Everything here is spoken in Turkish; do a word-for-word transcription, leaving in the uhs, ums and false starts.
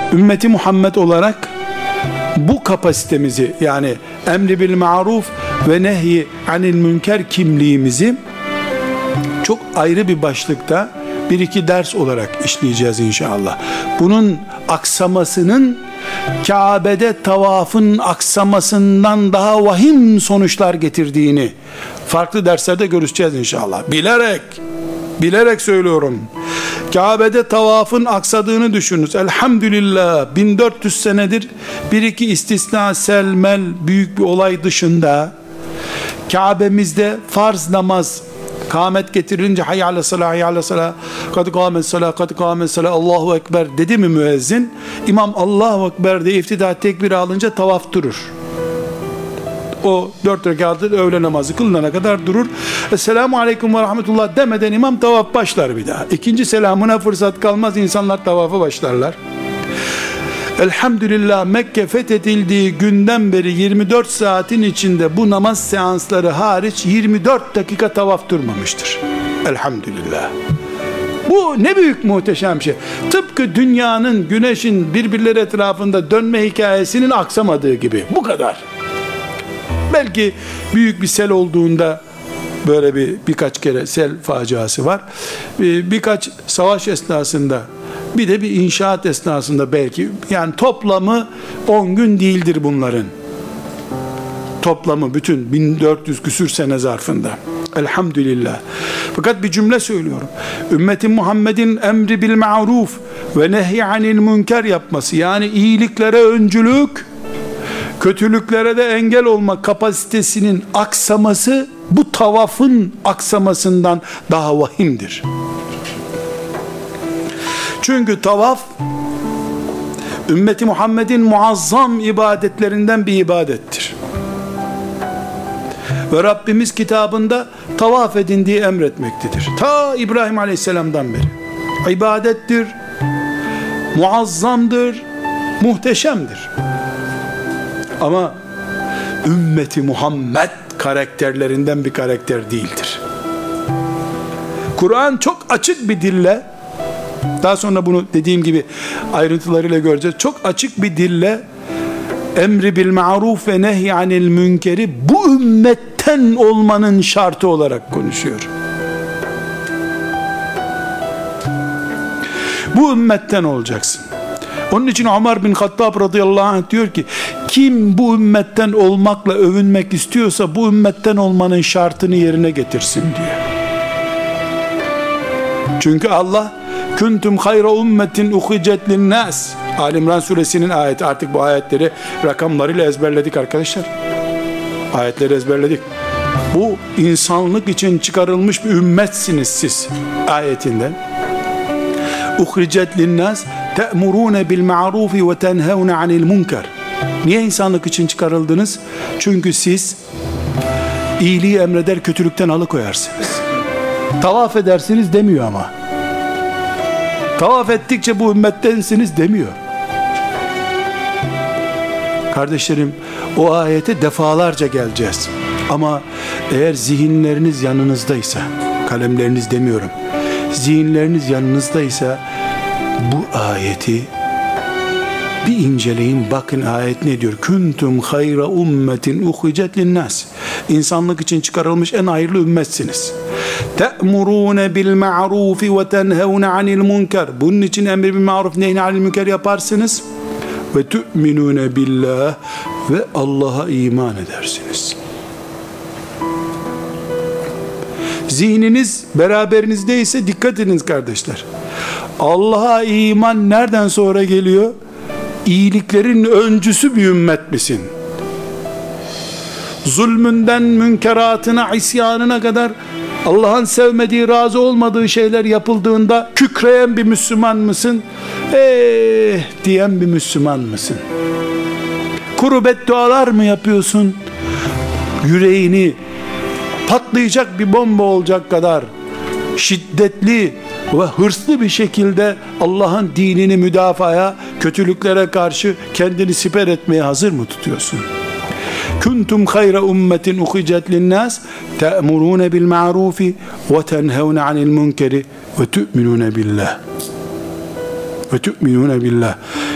ümmeti Muhammed olarak bu kapasitemizi, yani emri bil maruf ve nehy anil münker kimliğimizi çok ayrı bir başlıkta bir iki ders olarak işleyeceğiz inşallah. Bunun aksamasının Kabe'de tavafın aksamasından daha vahim sonuçlar getirdiğini farklı derslerde görüşeceğiz inşallah. Bilerek, bilerek söylüyorum. Kabe'de tavafın aksadığını düşününüz. Elhamdülillah bin dört yüz senedir bir iki istisna, selmel, büyük bir olay dışında Kabe'mizde farz namaz kâmet getirilince hayy ala salah, hayy ala salah, kad kâmet salah, kad kâmet salah, Allahu Ekber dedi mi müezzin, İmam Allahu Ekber diye iftida tekbiri alınca tavaf durur. O dört rekatlı öğle namazı kılınana kadar durur. Esselamu aleyküm ve rahmetullah demeden imam tavaf başlar bir daha. İkinci selamına fırsat kalmaz, insanlar tavafa başlarlar. Elhamdülillah Mekke fethedildiği günden beri yirmi dört saatin içinde bu namaz seansları hariç yirmi dört dakika tavaf durmamıştır. Elhamdülillah. Bu ne büyük muhteşem şey. Tıpkı dünyanın, güneşin birbirleri etrafında dönme hikayesinin aksamadığı gibi. Bu kadar. Belki büyük bir sel olduğunda böyle bir birkaç kere sel faciası var. Bir, birkaç savaş esnasında, bir de bir inşaat esnasında belki, yani toplamı on gün değildir bunların. Toplamı bütün bin dört yüz küsür sene zarfında. Elhamdülillah. Fakat bir cümle söylüyorum. Ümmetin Muhammed'in emri bil ma'ruf ve nehy anil münker yapması, yani iyiliklere öncülük, kötülüklere de engel olma kapasitesinin aksaması bu tavafın aksamasından daha vahimdir. Çünkü tavaf ümmeti Muhammed'in muazzam ibadetlerinden bir ibadettir. Ve Rabbimiz kitabında tavaf edin diye emretmektedir. Ta İbrahim Aleyhisselam'dan beri. İbadettir, muazzamdır, muhteşemdir. Ama ümmeti Muhammed karakterlerinden bir karakter değildir. Kur'an çok açık bir dille, daha sonra bunu dediğim gibi ayrıntılarıyla göreceğiz, çok açık bir dille emri bil ma'ruf ve nehy anil münkeri bu ümmetten olmanın şartı olarak konuşuyor. Bu ümmetten olacaksın. Onun için Ömer bin Hattab radıyallahu anh diyor ki, kim bu ümmetten olmakla övünmek istiyorsa bu ümmetten olmanın şartını yerine getirsin diyor. Çünkü Allah kuntum hayra ummetin ukhicet linnas, Ali İmran suresinin ayeti. Artık bu ayetleri rakamlarıyla ezberledik arkadaşlar. Ayetleri ezberledik. Bu insanlık için çıkarılmış bir ümmetsiniz siz ayetinden. Ukhicet linnas te'murune bil ma'ruf ve tenhevne anil münker. Niye insanlık için çıkarıldınız? Çünkü siz iyiliği emreder, kötülükten alıkoyarsınız. Tavaf edersiniz demiyor ama. Tavaf ettikçe bu ümmettensiniz demiyor. Kardeşlerim, o ayete defalarca geleceğiz. Ama eğer zihinleriniz yanınızdaysa, kalemleriniz demiyorum, zihinleriniz yanınızdaysa bu ayeti bir inceleyin, bakın ayet ne diyor? Kuntum hayra ummetin ukhicet linnas. İnsanlık için çıkarılmış en hayırlı ümmetsiniz. Te'murune bil ma'ruf ve tenhevne anil münker. Bunun için emri bil ma'ruf nehy anil münker yaparsınız. Ve tu'minune billah, ve Allah'a iman edersiniz. Zihniniz beraberinizdeyse dikkat ediniz kardeşler. Allah'a iman nereden sonra geliyor? İyiliklerin öncüsü bir ümmet misin? Zulmünden münkeratına, isyanına kadar Allah'ın sevmediği, razı olmadığı şeyler yapıldığında kükreyen bir Müslüman mısın? Eh diyen bir Müslüman mısın? Kuru beddualar mı yapıyorsun? Yüreğini patlayacak bir bomba olacak kadar şiddetli ve hırslı bir şekilde Allah'ın dinini müdafaya, kötülüklere karşı kendini siper etmeye hazır mı tutuyorsun? Kuntum hayra ummetin ukhicet linnas te'murune bil ma'rufi ve tenhevne anil münkeri ve tu'minune billah ve tu'minune billah.